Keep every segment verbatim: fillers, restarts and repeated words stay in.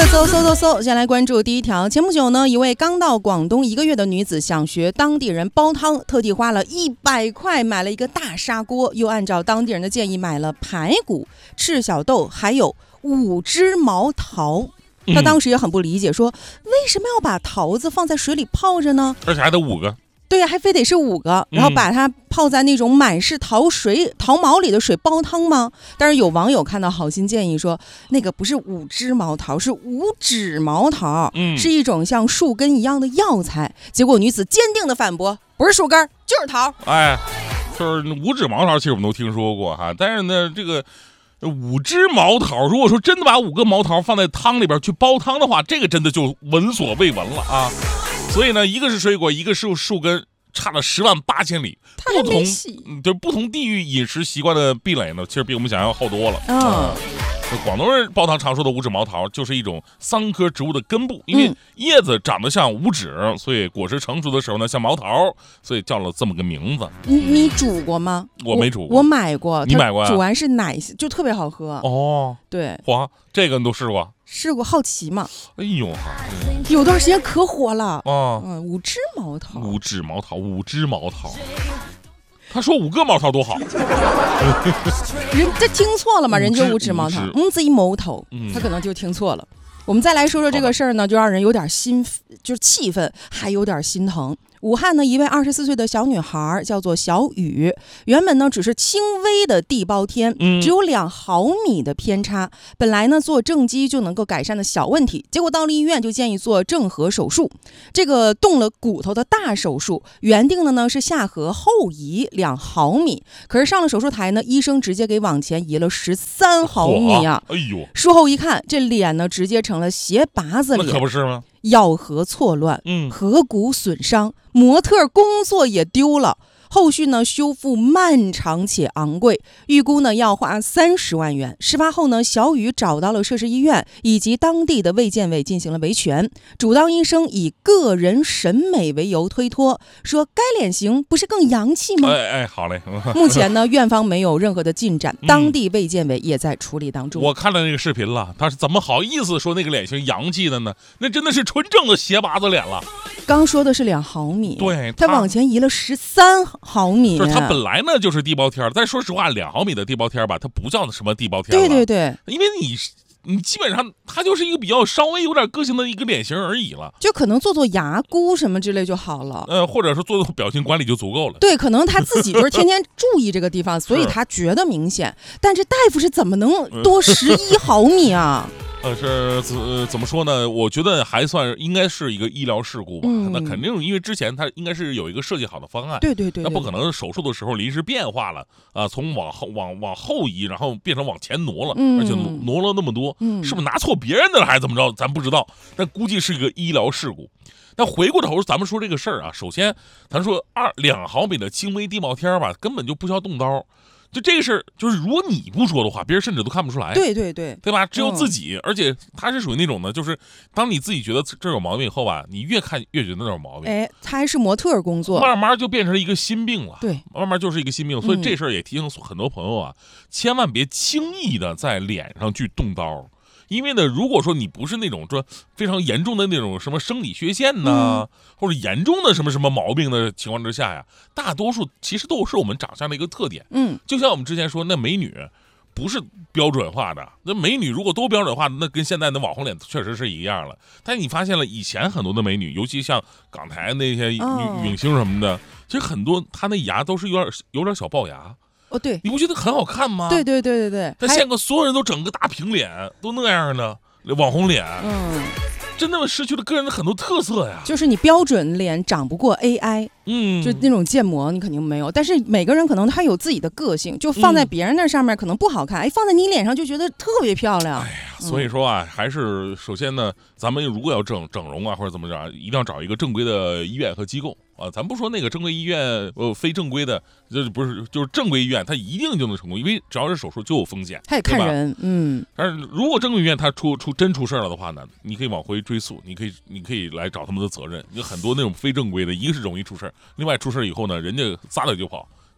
热搜搜搜搜，先来关注第一条。前不久呢，一位刚到广东一个月的女子想学当地人煲汤，特地花了一百块买了一个大砂锅，又按照当地人的建议买了排骨、赤小豆，还有五只毛桃。他当时也很不理解，说为什么要把桃子放在水里泡着呢？ 而且还得五个。 对呀，还非得是五个，然后把它泡在那种满是桃水、桃毛里的水煲汤吗？但是有网友看到好心建议说，那个不是五只毛桃，是五指毛桃，嗯、是一种像树根一样的药材。结果女子坚定的反驳，不是树根就是桃。 哎，就是五指毛桃，其实我们都听说过哈，但是呢，这个五只毛桃，如果说真的把五个毛桃放在汤里边去煲汤的话，这个真的就闻所未闻了啊。所以呢，一个是水果，一个是树根，差了十万八千里。不同对不同地域饮食习惯的壁垒呢，其实比我们想要厚多了。嗯、哦，广东人煲汤常说的五指毛桃，就是一种桑科植物的根部，因为叶子长得像五指，所以果实成熟的时候呢，像毛桃，所以叫了这么个名字。 你你煮过吗？ 我没煮过， 我, 我买过。 你买过、啊？ 煮完是奶，就特别好喝。 哦， 对， 哇，这个你都试过？ 试过，好奇嘛。 哎呦哈、 嗯，有段时间可火了啊！ 嗯，五只毛桃， 五指毛桃，五只毛桃。他说五个毛桃多好，人这听错了嘛？人就五指毛桃，嗯，自己毛头，他可能就听错了。我们再来说说这个事儿呢，就让人有点心，就是气愤，还有点心疼。武汉呢，一位二十四岁的小女孩叫做小雨，原本呢只是轻微的地包天，只有两毫米的偏差，本来呢做正畸就能够改善的小问题，结果到了医院就建议做正颌手术，这个动了骨头的大手术，原定的呢是下颌后移两毫米，可是上了手术台呢，医生直接给往前移了十三毫米啊！ 哎呦， 术后一看，这脸呢直接成了斜拔子脸， 那可不是吗？ 咬合错乱， 嗯， 颌骨损伤，模特工作也丢了。后续呢修复漫长且昂贵，预估呢要花三十万元。事发后呢，小雨找到了涉事医院以及当地的卫健委进行了维权。主刀医生以个人审美为由推脱，说该脸型不是更洋气吗？ 哎哎，好嘞。 目前呢，院方没有任何的进展，当地卫健委也在处理当中。 嗯、我看了那个视频了，他是怎么好意思说那个脸型洋气的呢？那真的是纯正的斜拔子脸了。 刚说的是两毫米， 对， 他往前移了十三毫米， 就是它本来呢就是地包天，但说实话，两毫米的地包天吧，它不叫什么地包天了， 对对对， 因为你你基本上它就是一个比较稍微有点个性的一个脸型而已了， 就可能做做牙箍什么之类就好了， 呃，或者说做做表情管理就足够了。 对，可能他自己就是天天注意这个地方，所以他觉得明显，但这大夫是怎么能多十一毫米啊？ 呃，是怎、呃、怎么说呢？我觉得还算应该是一个医疗事故吧。嗯、那肯定，因为之前它应该是有一个设计好的方案。 对对 对, 对， 那不可能手术的时候临时变化了啊、呃，从往后往往后移，然后变成往前挪了，嗯、而且挪挪了那么多，嗯、是不是拿错别人的了还是怎么着？咱不知道。但估计是一个医疗事故。那回过头咱们说这个事儿啊，首先咱说二两毫米的轻微地包天吧，根本就不需要动刀。就这个事儿，就是如果你不说的话，别人甚至都看不出来。 对对对， 对吧？只有自己，嗯、而且他是属于那种呢，就是当你自己觉得这有毛病以后吧，你越看越觉得那有毛病。 哎，他还是模特工作， 慢慢就变成了一个心病了。 对， 慢慢就是一个心病。所以这事儿也提醒很多朋友啊，嗯、千万别轻易的在脸上去动刀。因为呢，如果说你不是那种说非常严重的那种什么生理缺陷呐、嗯，或者严重的什么什么毛病的情况之下呀，大多数其实都是我们长相的一个特点。嗯，就像我们之前说，那美女不是标准化的，那美女如果都标准化，那跟现在的网红脸确实是一样了。但你发现了，以前很多的美女，尤其像港台那些女、哦、影星什么的，其实很多她那牙都是有点有点小龅牙。 哦，对， 你不觉得很好看吗？ 对对对对对。 但现在所有人都整个大平脸，都那样的网红脸，嗯，真的失去了个人的很多特色呀。 就是你标准脸长不过 A I， 嗯，就那种建模你肯定没有。但是每个人可能他有自己的个性，就放在别人那上面可能不好看，嗯、哎，放在你脸上就觉得特别漂亮。 哎呀，所以说啊，嗯、还是首先呢，咱们如果要整整容啊或者怎么着，一定要找一个正规的医院和机构。啊，咱不说那个正规医院，呃，非正规的，就是不是就是正规医院，它一定就能成功，因为只要是手术就有风险， 它也看人，嗯。 但是如果正规医院它出出真出事了的话呢，你可以往回追溯，你可以你可以来找他们的责任。有很多那种非正规的，一个是容易出事，另外出事以后呢，人家撒腿就跑，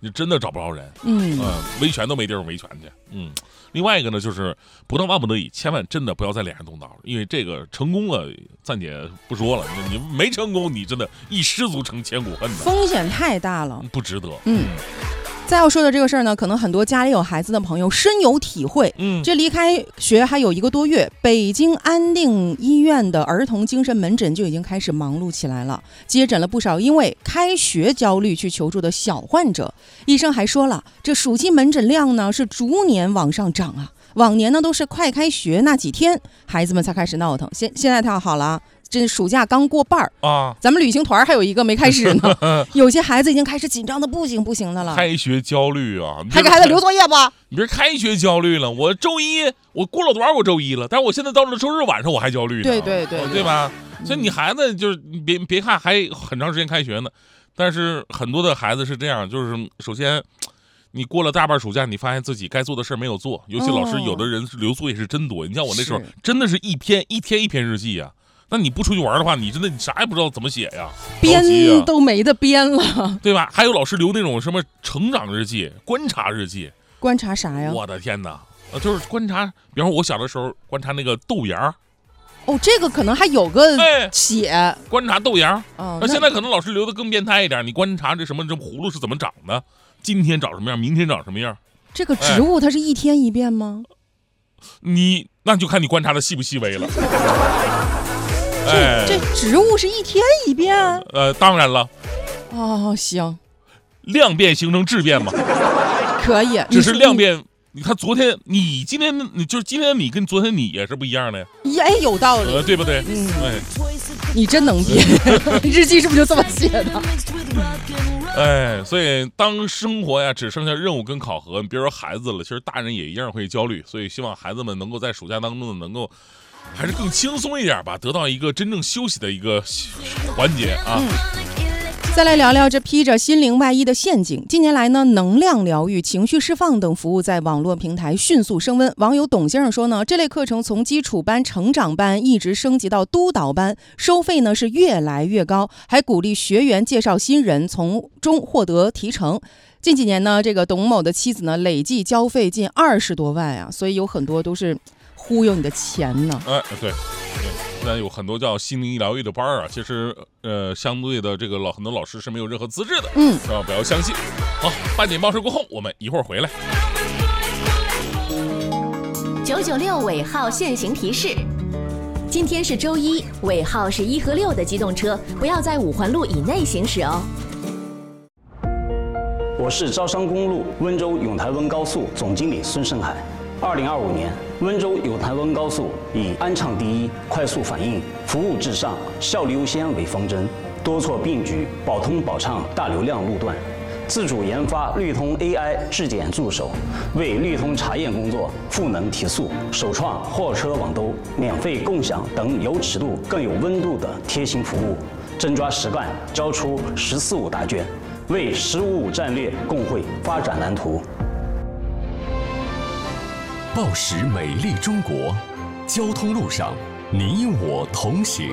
你真的找不着人。 嗯呃维权都没地方维权去。嗯，另外一个呢，就是不到万不得已，千万真的不要在脸上动刀，因为这个成功了，暂且不说了，你没成功，你真的一失足成千古恨的， 风险太大了， 不值得。 嗯。再要说的这个事儿呢，可能很多家里有孩子的朋友深有体会。 嗯， 这离开学还有一个多月，北京安定医院的儿童精神门诊就已经开始忙碌起来了，接诊了不少因为开学焦虑去求助的小患者。医生还说了，这暑期门诊量呢是逐年往上涨啊。往年呢都是快开学那几天，孩子们才开始闹腾。现现在太好了啊，这暑假刚过半儿啊， 咱们旅行团还有一个没开始呢，有些孩子已经开始紧张的不行不行的了。 开学焦虑啊， 还给孩子留作业吧？ 你别开学焦虑了，我周一我过了多少个周一了，但是我现在到了周日晚上我还焦虑呢， 对对对对, 对, 对吧？所以你孩子就是别别看还很长时间开学呢，但是很多的孩子是这样，就是首先。你过了大半暑假，你发现自己该做的事没有做，尤其老师有的人是留作业是真多。哦、你像我那时候真的是一篇一天一篇日记啊，那你不出去玩的话，你真的你啥也不知道怎么写呀， 编都没得编了， 对吧？还有老师留那种什么成长日记、观察日记， 观察啥呀？ 我的天哪，就是观察，比方说我小的时候观察那个豆芽。 哦，这个可能还有个写、 哎、观察豆芽。 哦， 那现在可能老师留的更变态一点，你观察这什么这葫芦是怎么长的。今天长什么样，明天长什么样？ 这个植物它是一天一变吗？ 哎、你那就看你观察的细不细微了。 哎、这这植物是一天一变？ 呃，当然了。 哦，行。 量变形成质变嘛？ 可以。 只是量变，你看昨天你今天你就是今天你跟昨天你也是不一样的呀。 哎，有道理， 呃，对不对？ 嗯， 哎， 你真能编，日记是不是就这么写的？ 哎，所以当生活呀只剩下任务跟考核，你别说孩子了，其实大人也一样会焦虑。所以希望孩子们能够在暑假当中能够还是更轻松一点吧，得到一个真正休息的一个环节啊。 嗯，再来聊聊这披着心灵外衣的陷阱。近年来呢，能量疗愈、情绪释放等服务在网络平台迅速升温。网友董先生说呢，这类课程从基础班、成长班一直升级到督导班，收费呢是越来越高，还鼓励学员介绍新人，从中获得提成。近几年呢，这个董某的妻子呢累计交费近二十多万啊，所以有很多都是忽悠你的钱呢。 哎，对。现在有很多叫心灵疗愈的班啊，其实呃，相对的这个老很多老师是没有任何资质的， 嗯， 啊，不要相信。好，半点报时过后，我们一会儿回来。 九九六尾号限行提示：今天是周一，尾号是一和六的机动车不要在五环路以内行驶哦。 我是招商公路温州永台温高速总经理孙胜海。二零二五年，温州永台温高速以安畅第一、快速反应、服务至上、效率优先为方针，多措并举，保通保畅大流量路段，自主研发绿通 A I 质检助手，为绿通查验工作赋能提速，首创货车网兜、免费共享等有尺度更有温度的贴心服务，真抓实干，交出“十四五”答卷，为“十五五”战略共绘发展蓝图。 报时美丽中国，交通路上你我同行。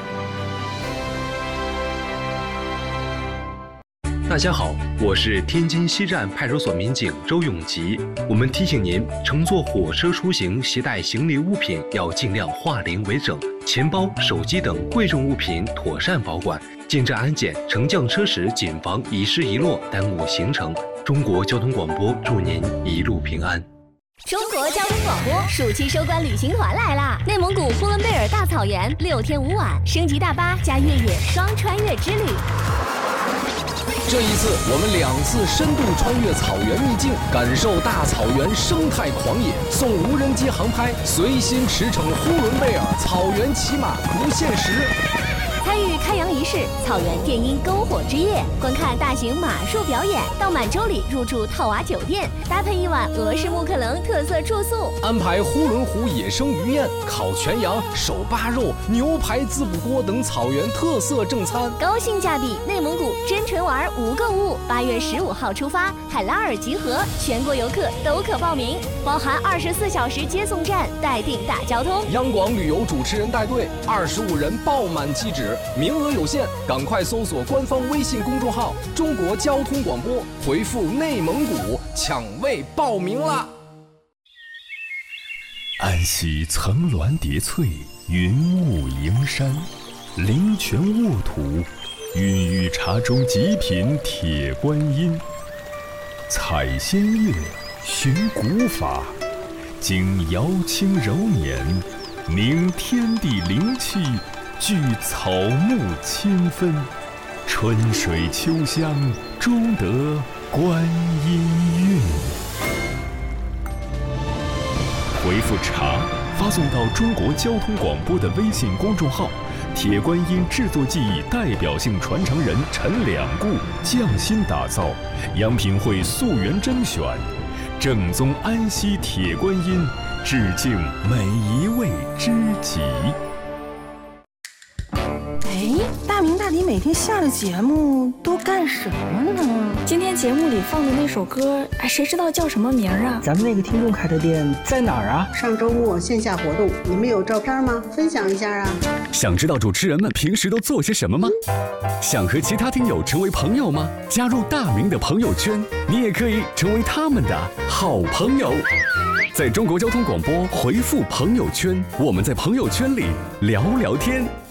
大家好，我是天津西站派出所民警周永吉。我们提醒您，乘坐火车出行携带行李物品要尽量化零为整，钱包、手机等贵重物品妥善保管。进站安检、乘降车时谨防遗失遗落，耽误行程。中国交通广播祝您一路平安。 中国交通广播暑期收官旅行团来啦！内蒙古呼伦贝尔大草原六天五晚，升级大巴加越野双穿越之旅。 这一次，我们两次深度穿越草原秘境，感受大草原生态狂野，送无人机航拍，随心驰骋呼伦贝尔草原骑马不限时。 参与开洋仪式、草原电音篝火之夜，观看大型马术表演，到满洲里入住套娃酒店，搭配一晚俄式木克棱特色住宿， 安排呼伦湖野生鱼宴、烤全羊、手扒肉、牛排滋补锅等草原特色正餐， 高性价比，内蒙古真纯玩无购物。八月十五号出发，海拉尔集合，全国游客都可报名，包含二十四小时接送站，待定大交通。 央广旅游主持人带队，二十五人爆满机制。 止，名额有限，赶快搜索官方微信公众号“中国交通广播”，回复“内蒙古”抢位报名啦！ 安溪层峦叠翠，云雾迎山，灵泉沃土，孕育茶中极品铁观音。采仙乐，寻古法，经瑶清柔年，凝天地灵气，聚草木千分，春水秋香，终得观音韵。回复茶发送到中国交通广播的微信公众号，铁观音制作技艺代表性传承人陈两固匠心打造，阳品会溯源甄选，正宗安溪铁观音，致敬每一位知己。 哎，大明大迪每天下了节目都干什么呢？ 今天节目里放的那首歌，哎，谁知道叫什么名啊？ 咱们那个听众开的店在哪儿啊？ 上周末线下活动，你们有照片吗？分享一下啊！ 想知道主持人们平时都做些什么吗？想和其他听友成为朋友吗？加入大明的朋友圈，你也可以成为他们的好朋友。在中国交通广播回复朋友圈，我们在朋友圈里聊聊天。